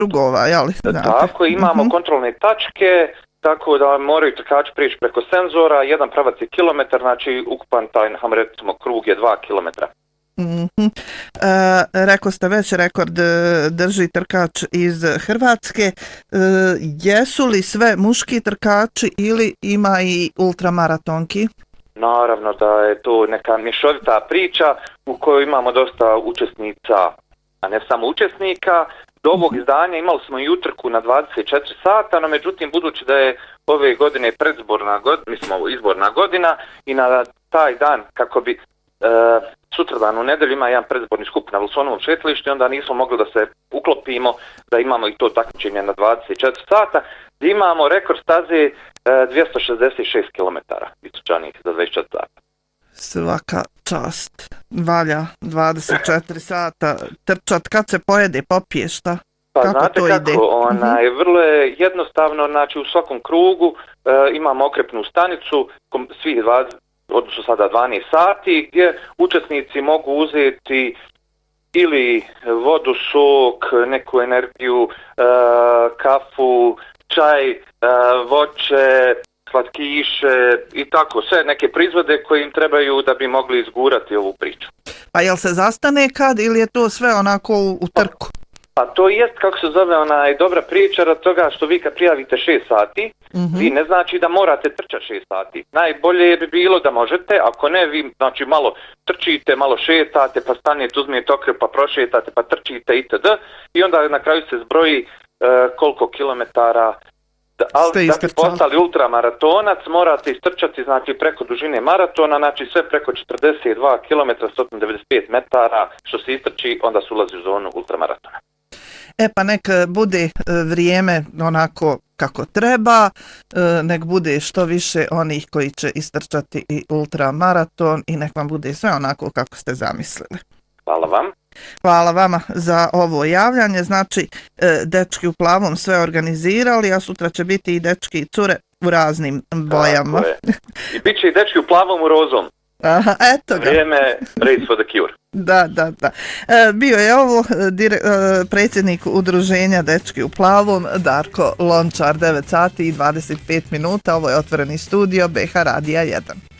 krugova, jeli? Tako, imamo kontrolne tačke, tako da moraju trkači prijeći preko senzora, jedan pravac je kilometar, znači ukupan taj, recimo, krug je 2 kilometra. Rekao ste već, rekord drži trkač iz Hrvatske. Jesu li sve muški trkači ili ima i ultramaratonki? Naravno da je to neka mješovita priča u kojoj imamo dosta učesnica, a ne samo učesnika. Do ovog izdanja imali smo i utrku na 24 sata, no međutim budući da je ove godine izborna godina i na taj dan kako bi sutradan u nedelju ima jedan predizborni skup na Wilsonovom šetalištu, onda nismo mogli da se uklopimo da imamo i to takmičenje na 24 sata. Imamo rekord staze 266 km istočanih za 24 sata. Svaka čast. Valja 24 sata trčat. Kad se pojede, popije, šta? Pa kako znate to kako, ide? Vrlo je jednostavno, znači u svakom krugu imamo okrepnu stanicu svih 20, odnosno sada 12 sati, gdje učesnici mogu uzeti ili vodu, sok, neku energiju, kafu, čaj, voće, slatkiše i tako, sve neke proizvode koji im trebaju da bi mogli izgurati ovu priču. Pa jel se zastane kad ili je to sve onako u trku? Pa to jest, kako se zove, dobra priča od toga što vi kad prijavite 6 sati, vi ne znači da morate trčati 6 sati. Najbolje bi bilo da možete, ako ne, vi znači malo trčite, malo šetate, pa stanete, uzmijete okrep, pa prošetate, pa trčite itd. I onda na kraju se zbroji koliko kilometara. Ali da bi postali ultramaratonac morate istrčati znači preko dužine maratona, znači sve preko 42 km, 195 metara, što se istrči, onda se ulazi u zonu ultramaratona. Pa nek bude vrijeme onako kako treba, nek bude što više onih koji će istrčati i ultramaraton i nek vam bude sve onako kako ste zamislili. Hvala vam. Hvala vama za ovo javljanje. Znači, dečki u plavom sve organizirali, a sutra će biti i dečki i cure u raznim bojama. I bit će i dečki u plavom u rozom. Aha, eto ga. Vrijeme Race for the Cure. Da. Bio je ovo predsjednik udruženja Dečki u plavom, Darko Lončar, 9 sati i 25 minuta. Ovo je Otvoreni studio BH Radija 1.